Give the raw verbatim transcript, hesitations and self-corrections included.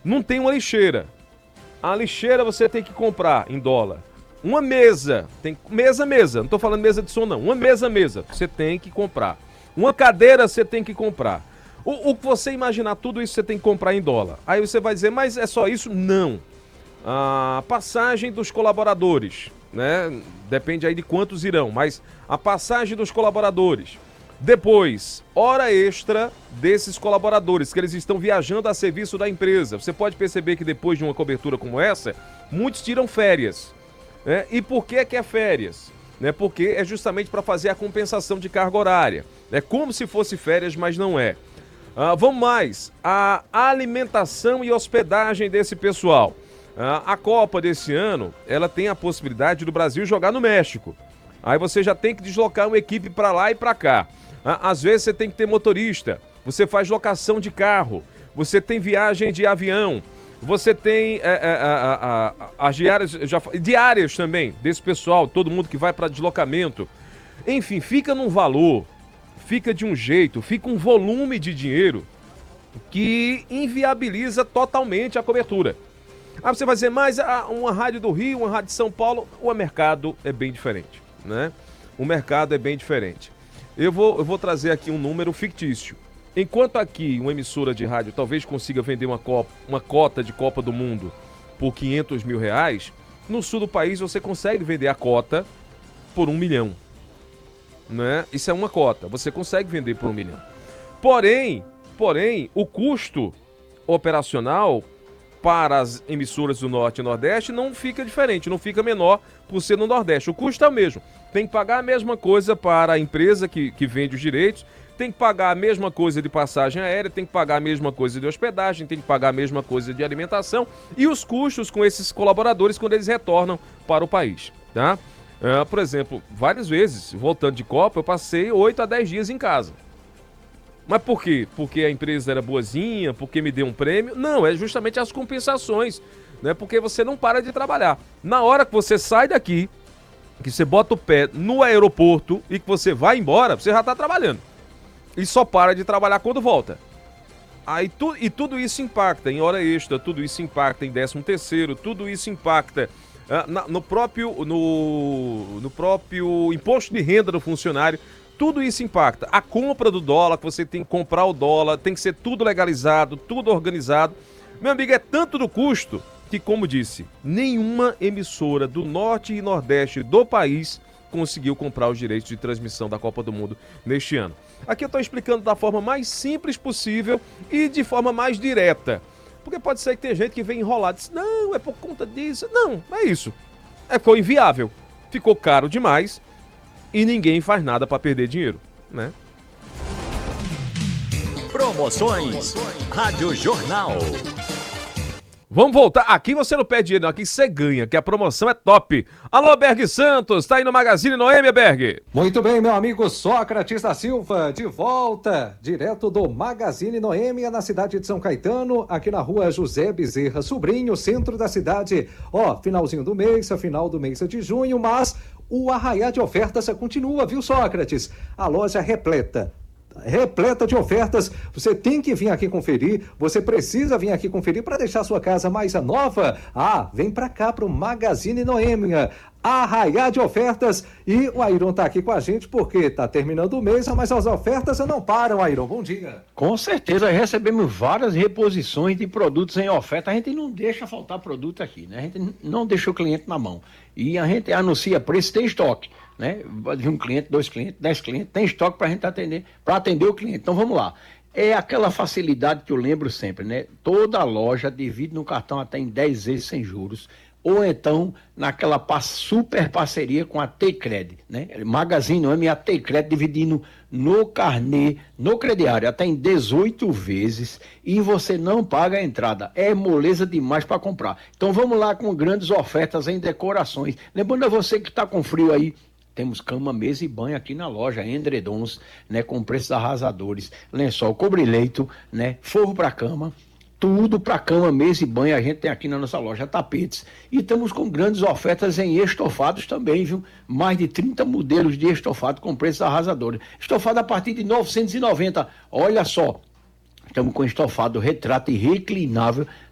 não tem uma lixeira. A lixeira você tem que comprar em dólar. Uma mesa, tem mesa, mesa, não estou falando mesa de som não, uma mesa, mesa, você tem que comprar. Uma cadeira você tem que comprar. O, o que você imaginar, tudo isso você tem que comprar em dólar. Aí você vai dizer, mas é só isso? Não. A passagem dos colaboradores, né? Depende aí de quantos irão, mas a passagem dos colaboradores. Depois, hora extra desses colaboradores, que eles estão viajando a serviço da empresa. Você pode perceber que depois de uma cobertura como essa, muitos tiram férias. Né? E por que que é férias? Né? Porque é justamente para fazer a compensação de carga horária. É como se fosse férias, mas não é. Ah, vamos mais, a alimentação e hospedagem desse pessoal. Ah, a Copa desse ano, ela tem a possibilidade do Brasil jogar no México. Aí você já tem que deslocar uma equipe para lá e para cá. Ah, às vezes você tem que ter motorista, você faz locação de carro, você tem viagem de avião, você tem é, é, a, a, as diárias, já, diárias também desse pessoal, todo mundo que vai para deslocamento. Enfim, fica num valor, fica de um jeito, fica um volume de dinheiro que inviabiliza totalmente a cobertura. Aí você vai dizer, mas uma rádio do Rio, uma rádio de São Paulo, o mercado é bem diferente, né? O mercado é bem diferente. Eu vou, eu vou trazer aqui um número fictício. Enquanto aqui uma emissora de rádio talvez consiga vender uma, copa, uma cota de Copa do Mundo por quinhentos mil reais, no sul do país você consegue vender a cota por um milhão. Né? Isso é uma cota, você consegue vender por um milhão. Porém, porém, o custo operacional para as emissoras do Norte e Nordeste não fica diferente, não fica menor por ser no Nordeste. O custo é o mesmo. Tem que pagar a mesma coisa para a empresa que, que vende os direitos, tem que pagar a mesma coisa de passagem aérea, tem que pagar a mesma coisa de hospedagem, tem que pagar a mesma coisa de alimentação e os custos com esses colaboradores quando eles retornam para o país, tá? Uh, por exemplo, várias vezes, voltando de Copa, eu passei oito a dez dias em casa. Mas por quê? Porque a empresa era boazinha, porque me deu um prêmio? Não, é justamente as compensações, né? Porque você não para de trabalhar. Na hora que você sai daqui, que você bota o pé no aeroporto e que você vai embora, você já está trabalhando. E só para de trabalhar quando volta. Aí, tu, e tudo isso impacta em hora extra, tudo isso impacta em décimo terceiro, tudo isso impacta uh, na, no, próprio, no, no próprio imposto de renda do funcionário. Tudo isso impacta. A compra do dólar, que você tem que comprar o dólar, tem que ser tudo legalizado, tudo organizado. Meu amigo, é tanto do custo que, como disse, nenhuma emissora do Norte e Nordeste do país conseguiu comprar os direitos de transmissão da Copa do Mundo neste ano. Aqui eu estou explicando da forma mais simples possível e de forma mais direta. Porque pode ser que tem gente que vem enrolado e diz, não, é por conta disso. Não, é isso. É, ficou inviável. Ficou caro demais. E ninguém faz nada para perder dinheiro, né? Promoções Rádio Jornal. Vamos voltar. Aqui você não perde dinheiro, não. Aqui você ganha, que a promoção é top. Alô, Berg Santos, tá aí no Magazine Noêmia, Berg. Muito bem, meu amigo Sócrates da Silva, de volta, direto do Magazine Noêmia, na cidade de São Caetano, aqui na rua José Bezerra Sobrinho, centro da cidade. Ó, finalzinho do mês, final do mês de junho, mas o arraiá de ofertas continua, viu, Sócrates? A loja repleta. Repleta de ofertas, você tem que vir aqui conferir, você precisa vir aqui conferir para deixar sua casa mais nova. Ah, vem para cá pro Magazine Noêmia, arraiá de ofertas, e o Airon tá aqui com a gente porque tá terminando o mês, mas as ofertas não param, Airon, bom dia. Com certeza, recebemos várias reposições de produtos em oferta, a gente não deixa faltar produto aqui, né? A gente não deixa o cliente na mão, e a gente anuncia preço, tem estoque, né? Vai vir um cliente, dois clientes, dez clientes, tem estoque para a gente atender, para atender o cliente. Então vamos lá. É aquela facilidade que eu lembro sempre, né? Toda loja divide no cartão até em dez vezes sem juros, ou então naquela super parceria com a T-Cred, né? Magazine Noêmia e a T-Cred dividindo no carnê, no crediário, até em dezoito vezes, e você não paga a entrada. É moleza demais para comprar. Então vamos lá com grandes ofertas em decorações. Lembrando a você que está com frio aí, temos cama, mesa e banho aqui na loja, edredons, né, com preços arrasadores, lençol, cobre-leito, né, forro para cama, tudo para cama, mesa e banho a gente tem aqui na nossa loja, tapetes. E estamos com grandes ofertas em estofados também, viu? Mais de trinta modelos de estofado com preços arrasadores. Estofado a partir de novecentos e noventa. Olha só, estamos com estofado retrato e reclinável